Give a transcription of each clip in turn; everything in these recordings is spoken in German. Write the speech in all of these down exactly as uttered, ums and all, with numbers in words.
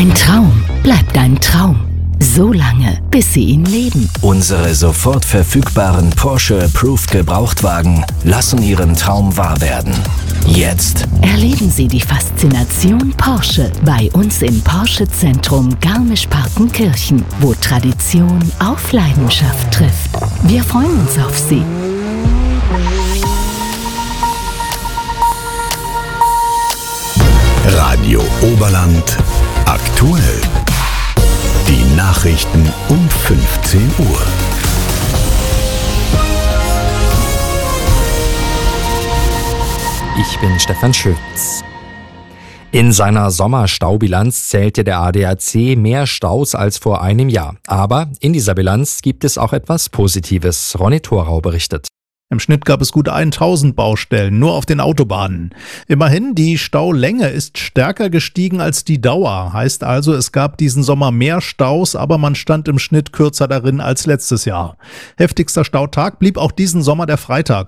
Ein Traum bleibt ein Traum. So lange, bis Sie ihn leben. Unsere sofort verfügbaren Porsche Approved Gebrauchtwagen lassen Ihren Traum wahr werden. Jetzt Erleben Sie die Faszination Porsche bei uns im Porsche Zentrum Garmisch-Partenkirchen, wo Tradition auf Leidenschaft trifft. Wir freuen uns auf Sie. Radio Oberland aktuell. Die Nachrichten um fünfzehn Uhr. Ich bin Stefan Schütz. In seiner Sommerstaubilanz zählte der A D A C mehr Staus als vor einem Jahr. Aber in dieser Bilanz gibt es auch etwas Positives. Ronny Thorau berichtet. Im Schnitt gab es gut tausend Baustellen, nur auf den Autobahnen. Immerhin, die Staulänge ist stärker gestiegen als die Dauer. Heißt also, es gab diesen Sommer mehr Staus, aber man stand im Schnitt kürzer darin als letztes Jahr. Heftigster Stautag blieb auch diesen Sommer der Freitag.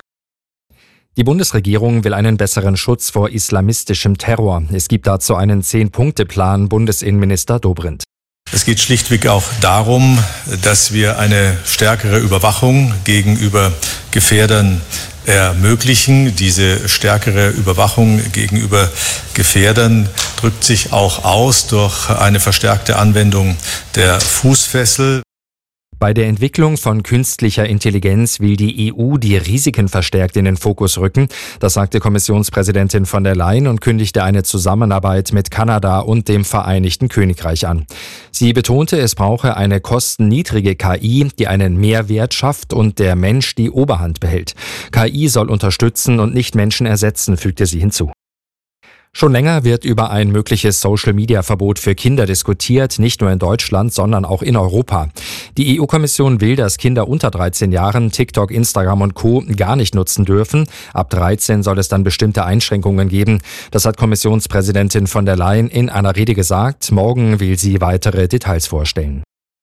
Die Bundesregierung will einen besseren Schutz vor islamistischem Terror. Es gibt dazu einen Zehn-Punkte-Plan, Bundesinnenminister Dobrindt. Es geht schlichtweg auch darum, dass wir eine stärkere Überwachung gegenüber Gefährdern ermöglichen. Diese stärkere Überwachung gegenüber Gefährdern drückt sich auch aus durch eine verstärkte Anwendung der Fußfessel. Bei der Entwicklung von künstlicher Intelligenz will die E U die Risiken verstärkt in den Fokus rücken. Das sagte Kommissionspräsidentin von der Leyen und kündigte eine Zusammenarbeit mit Kanada und dem Vereinigten Königreich an. Sie betonte, es brauche eine kostenniedrige K I, die einen Mehrwert schafft und der Mensch die Oberhand behält. K I soll unterstützen und nicht Menschen ersetzen, fügte sie hinzu. Schon länger wird über ein mögliches Social-Media-Verbot für Kinder diskutiert, nicht nur in Deutschland, sondern auch in Europa. Die E U-Kommission will, dass Kinder unter dreizehn Jahren TikTok, Instagram und Co. gar nicht nutzen dürfen. Ab dreizehn soll es dann bestimmte Einschränkungen geben. Das hat Kommissionspräsidentin von der Leyen in einer Rede gesagt. Morgen will sie weitere Details vorstellen.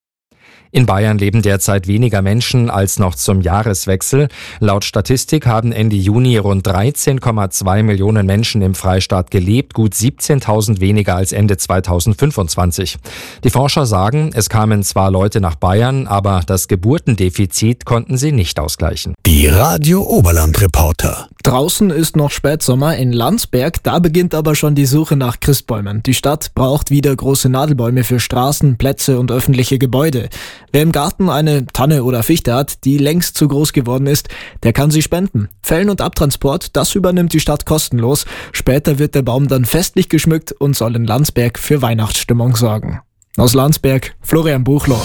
In Bayern leben derzeit weniger Menschen als noch zum Jahreswechsel. Laut Statistik haben Ende Juni rund dreizehn Komma zwei Millionen Menschen im Freistaat gelebt, gut siebzehntausend weniger als Ende zweitausendfünfundzwanzig. Die Forscher sagen, es kamen zwar Leute nach Bayern, aber das Geburtendefizit konnten sie nicht ausgleichen. Die Radio Oberland Reporter. Draußen ist noch Spätsommer in Landsberg, da beginnt aber schon die Suche nach Christbäumen. Die Stadt braucht wieder große Nadelbäume für Straßen, Plätze und öffentliche Gebäude. Wer im Garten eine Tanne oder Fichte hat, die längst zu groß geworden ist, der kann sie spenden. Fällen und Abtransport, das übernimmt die Stadt kostenlos. Später wird der Baum dann festlich geschmückt und soll in Landsberg für Weihnachtsstimmung sorgen. Aus Landsberg, Florian Buchler.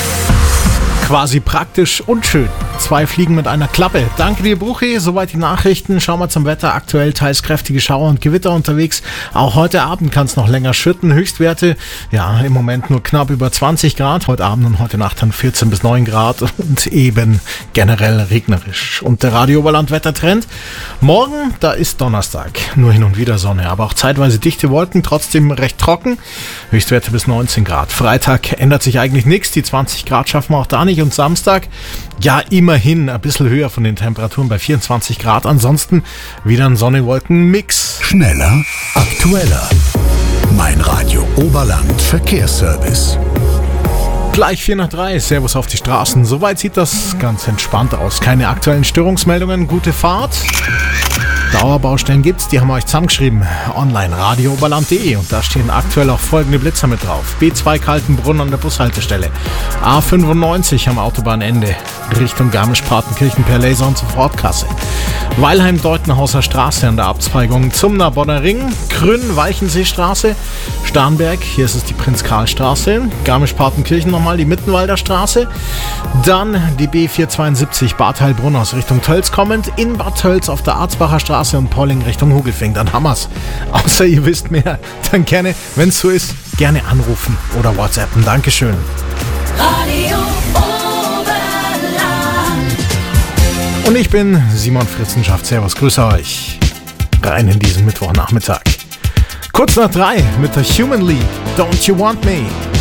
Quasi praktisch und schön. Zwei Fliegen mit einer Klappe. Danke dir, Buchi. Soweit die Nachrichten. Schauen wir zum Wetter. Aktuell teils kräftige Schauer und Gewitter unterwegs. Auch heute Abend kann es noch länger schütten. Höchstwerte, ja, im Moment nur knapp über zwanzig Grad. Heute Abend und heute Nacht dann vierzehn bis neun Grad und eben generell regnerisch. Und der Radio Oberland Wettertrend. Morgen, da ist Donnerstag. Nur hin und wieder Sonne, aber auch zeitweise dichte Wolken, trotzdem recht trocken. Höchstwerte bis neunzehn Grad. Freitag ändert sich eigentlich nichts. Die zwanzig Grad schaffen wir auch da nicht. Und Samstag, ja, immerhin ein bisschen höher von den Temperaturen bei vierundzwanzig Grad. Ansonsten wieder ein Sonne-Wolken-Mix. Schneller, aktueller. Mein Radio Oberland Verkehrsservice. Gleich vier nach drei, Servus auf die Straßen. Soweit sieht das ganz entspannt aus. Keine aktuellen Störungsmeldungen, gute Fahrt. Dauerbaustellen gibt's, die haben wir euch zusammengeschrieben. Online radio oberland punkt de und da stehen aktuell auch folgende Blitzer mit drauf. B zwei Kaltenbrunn an der Bushaltestelle. A fünfundneunzig am Autobahnende Richtung Garmisch-Partenkirchen per Laser- und Sofortkasse. Weilheim-Deutenhauser Straße an der Abzweigung zum Narbonner Ring. Grün-Walchenseestraße. Starnberg, hier ist es die Prinz-Karl-Straße. Garmisch-Partenkirchen nochmal die Mittenwalder Straße. Dann die B vierhundertzweiundsiebzig Bad Heilbrunn aus Richtung Tölz kommend. In Bad Tölz auf der Arzbacher Straße und Polling Richtung Hugelfing, dann Hammers. Außer ihr wisst mehr, dann gerne, wenn es so ist, gerne anrufen oder WhatsAppen. Dankeschön. Radio Oberland. Und ich bin Simon Fritzenschaft. Servus, grüße euch. Rein in diesen Mittwochnachmittag. Kurz nach drei mit der Human League. Don't You Want Me?